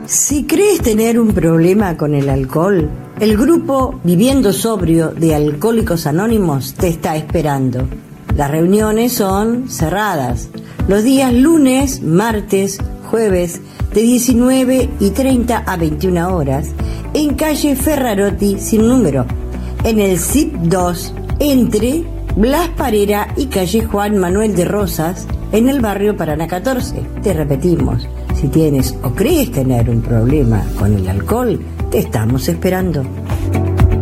Si crees tener un problema con el alcohol, el grupo Viviendo Sobrio de Alcohólicos Anónimos te está esperando. Las reuniones son cerradas, los días lunes, martes, jueves, de 19:30 a 21 horas, en calle Ferrarotti sin número, en el CIP 2, entre Blas Parera y calle Juan Manuel de Rosas, en el barrio Paraná 14. Te repetimos, si tienes o crees tener un problema con el alcohol, te estamos esperando.